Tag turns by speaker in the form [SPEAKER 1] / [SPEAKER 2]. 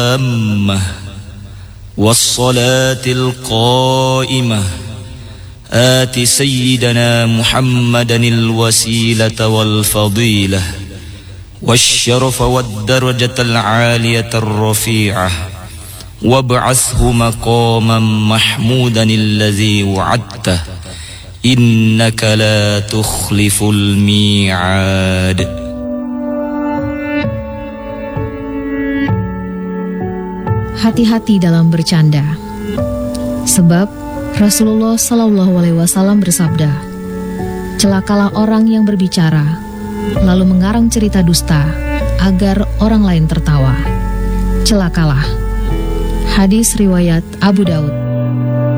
[SPEAKER 1] التامة والصلاة القائمة آت سيدنا محمدا الوسيلة والفضيلة والشرف والدرجة العالية الرفيعة وابعثه مقاما محمودا الذي وعدته إنك لا تخلف الميعاد.
[SPEAKER 2] Hati-hati dalam bercanda, sebab Rasulullah SAW bersabda, celakalah orang yang berbicara lalu mengarang cerita dusta agar orang lain tertawa. Celakalah. Hadis riwayat Abu Daud.